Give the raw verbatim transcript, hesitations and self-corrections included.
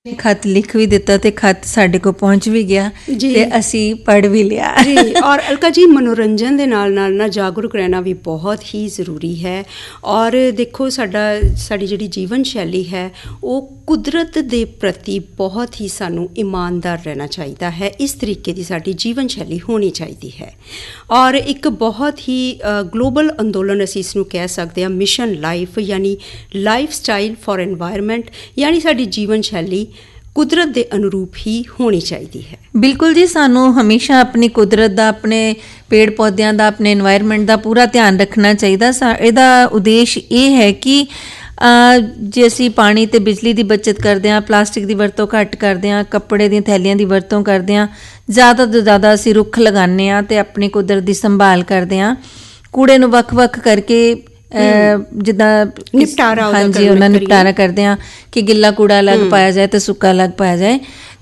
ਖਤ ਲਿਖ ਵੀ ਦਿੱਤਾ ਤੇ ਖਤ ਸਾਡੇ ਕੋਲ ਪਹੁੰਚ ਵੀ ਗਿਆ ਤੇ ਅਸੀਂ ਪੜ੍ਹ ਵੀ ਲਿਆ ਜੀ। ਔਰ ਅਲਕਾ ਜੀ, ਮਨੋਰੰਜਨ ਦੇ ਨਾਲ ਨਾਲ ਨਾ ਜਾਗਰੂਕ ਰਹਿਣਾ ਵੀ ਬਹੁਤ ਹੀ ਜ਼ਰੂਰੀ ਹੈ। ਔਰ ਦੇਖੋ, ਸਾਡਾ ਸਾਡੀ ਜਿਹੜੀ ਜੀਵਨ ਸ਼ੈਲੀ ਹੈ ਉਹ ਕੁਦਰਤ ਦੇ ਪ੍ਰਤੀ ਬਹੁਤ ਹੀ ਸਾਨੂੰ ਇਮਾਨਦਾਰ ਰਹਿਣਾ ਚਾਹੀਦਾ ਹੈ। ਇਸ ਤਰੀਕੇ ਦੀ ਸਾਡੀ ਜੀਵਨ ਸ਼ੈਲੀ ਹੋਣੀ ਚਾਹੀਦੀ ਹੈ। ਔਰ ਇੱਕ ਬਹੁਤ ਹੀ ਗਲੋਬਲ ਅੰਦੋਲਨ ਅਸੀਂ ਇਸ ਨੂੰ ਕਹਿ ਸਕਦੇ ਹਾਂ, ਮਿਸ਼ਨ ਲਾਈਫ, ਯਾਨੀ ਲਾਈਫ ਸਟਾਈਲ ਫॉर ਐਨਵਾਇਰਮੈਂਟ, ਯਾਨੀ ਸਾਡੀ ਜੀਵਨ ਸ਼ੈਲੀ ਕੁਦਰਤ ਦੇ ਅਨੁਰੂਪ ਹੀ ਹੋਣੀ ਚਾਹੀਦੀ ਹੈ। ਬਿਲਕੁਲ ਜੀ, ਸਾਨੂੰ ਹਮੇਸ਼ਾ ਆਪਣੀ ਕੁਦਰਤ ਦਾ, ਆਪਣੇ ਪੇੜ ਪੌਦਿਆਂ ਦਾ, ਆਪਣੇ ਇਨਵਾਇਰਮੈਂਟ ਦਾ ਪੂਰਾ ਧਿਆਨ ਰੱਖਣਾ ਚਾਹੀਦਾ। ਸਾ ਇਹਦਾ ਉਦੇਸ਼ ਇਹ ਹੈ ਕਿ ਜੇ ਅਸੀਂ ਪਾਣੀ ਅਤੇ ਬਿਜਲੀ ਦੀ ਬੱਚਤ ਕਰਦੇ ਹਾਂ, ਪਲਾਸਟਿਕ ਦੀ ਵਰਤੋਂ ਘੱਟ ਕਰਦੇ ਹਾਂ, ਕੱਪੜੇ ਦੀਆਂ ਥੈਲੀਆਂ ਦੀ ਵਰਤੋਂ ਕਰਦੇ ਹਾਂ, ਜ਼ਿਆਦਾ ਤੋਂ ਜ਼ਿਆਦਾ ਅਸੀਂ ਰੁੱਖ ਲਗਾਉਂਦੇ ਹਾਂ ਅਤੇ ਆਪਣੀ ਕੁਦਰਤ ਦੀ ਸੰਭਾਲ ਕਰਦੇ ਹਾਂ, ਕੂੜੇ ਨੂੰ ਵੱਖ ਵੱਖ ਕਰਕੇ ਜਿੱਦਾਂ ਨਿਪਟਾਰਾ, ਹਾਂਜੀ, ਉਹਨਾਂ ਨਿਪਟਾਰਾ ਕਰਦੇ ਹਾਂ ਕਿ ਗਿੱਲਾ ਕੂੜਾ ਅਲੱਗ ਪਾਇਆ ਜਾਏ ਅਤੇ ਸੁੱਕਾ ਅਲੱਗ ਪਾਇਆ ਜਾਏ।